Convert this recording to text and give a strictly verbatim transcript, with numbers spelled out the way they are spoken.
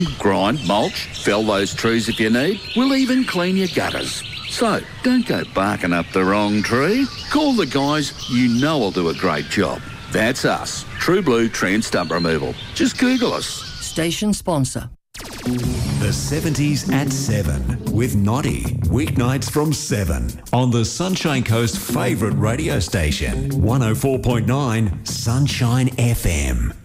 Grind, mulch, fell those trees if you need. We'll even clean your gutters. So, don't go barking up the wrong tree. Call the guys you know will do a great job. That's us, True Blue Tree and Stump Removal. Just Google us. Station sponsor. The seventies at seven with Noddy. Weeknights from seven on the Sunshine Coast favourite radio station, one oh four point nine Sunshine F M.